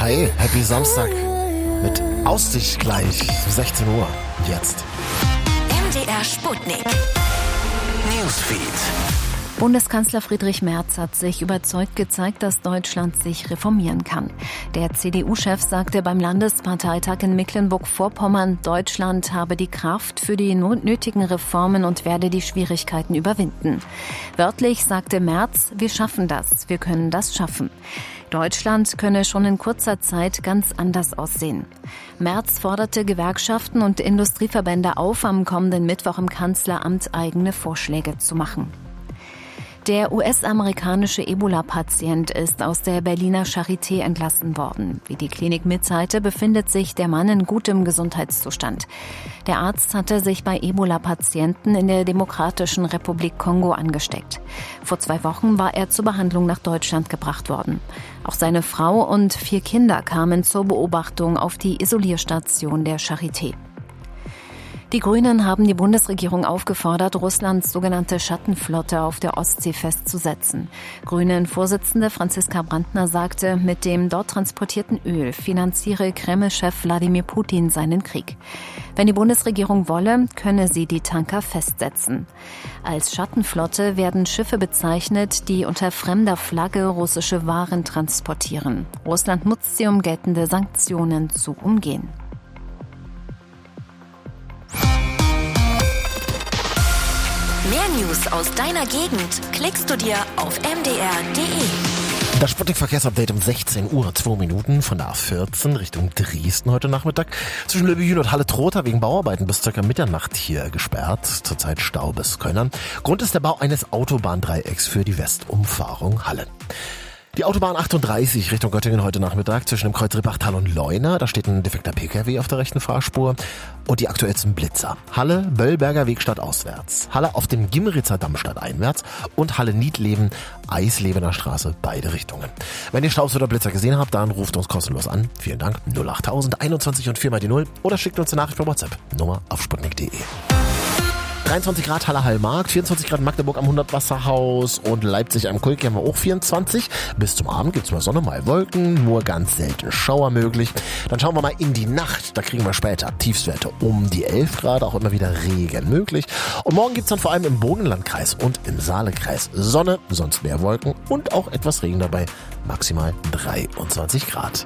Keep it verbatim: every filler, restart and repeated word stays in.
Hi, Happy Samstag mit Aussicht gleich sechzehn Uhr. Jetzt M D R Sputnik Newsfeed. Bundeskanzler Friedrich Merz hat sich überzeugt gezeigt, dass Deutschland sich reformieren kann. Der C D U-Chef sagte beim Landesparteitag in Mecklenburg-Vorpommern, Deutschland habe die Kraft für die nötigen Reformen und werde die Schwierigkeiten überwinden. Wörtlich sagte Merz, wir schaffen das, wir können das schaffen. Deutschland könne schon in kurzer Zeit ganz anders aussehen. Merz forderte Gewerkschaften und Industrieverbände auf, am kommenden Mittwoch im Kanzleramt eigene Vorschläge zu machen. Der U S-amerikanische Ebola-Patient ist aus der Berliner Charité entlassen worden. Wie die Klinik mitteilte, befindet sich der Mann in gutem Gesundheitszustand. Der Arzt hatte sich bei Ebola-Patienten in der Demokratischen Republik Kongo angesteckt. Vor zwei Wochen war er zur Behandlung nach Deutschland gebracht worden. Auch seine Frau und vier Kinder kamen zur Beobachtung auf die Isolierstation der Charité. Die Grünen haben die Bundesregierung aufgefordert, Russlands sogenannte Schattenflotte auf der Ostsee festzusetzen. Grünen-Vorsitzende Franziska Brandner sagte, mit dem dort transportierten Öl finanziere Kreml-Chef Wladimir Putin seinen Krieg. Wenn die Bundesregierung wolle, könne sie die Tanker festsetzen. Als Schattenflotte werden Schiffe bezeichnet, die unter fremder Flagge russische Waren transportieren. Russland nutzt sie, um geltende Sanktionen zu umgehen. Mehr News aus deiner Gegend klickst du dir auf m d r punkt d e. Das Sputnik-Verkehrsupdate um sechzehn Uhr, zwei Minuten von der A vierzehn Richtung Dresden heute Nachmittag. Zwischen Löbejün und Halle-Trotha wegen Bauarbeiten bis ca. Mitternacht hier gesperrt. Zurzeit Stau bis Köln. Grund ist der Bau eines Autobahndreiecks für die Westumfahrung Halle. Die Autobahn achtunddreißig Richtung Göttingen heute Nachmittag zwischen dem Kreuz Rippachtal und Leuna. Da steht ein defekter P K W auf der rechten Fahrspur. Und die aktuellsten Blitzer. Halle, Böllberger Weg stadtauswärts. Halle auf dem Gimritzer Damm stadteinwärts. Und Halle Niedleben, Eislebener Straße, beide Richtungen. Wenn ihr Staus oder Blitzer gesehen habt, dann ruft uns kostenlos an. Vielen Dank. null acht tausend einundzwanzig und vier mal die null. Oder schickt uns eine Nachricht per WhatsApp. Nummer auf sputnik punkt d e. dreiundzwanzig Grad Halle Hallmarkt, vierundzwanzig Grad Magdeburg am Hundertwasserhaus und Leipzig am Kulki haben wir auch vierundzwanzig. Bis zum Abend gibt's mal Sonne, mal Wolken, nur ganz selten Schauer möglich. Dann schauen wir mal in die Nacht, da kriegen wir später Tiefstwerte um die elf Grad, auch immer wieder Regen möglich. Und morgen gibt's dann vor allem im Burgenlandkreis und im Saalekreis Sonne, sonst mehr Wolken und auch etwas Regen dabei, maximal dreiundzwanzig Grad.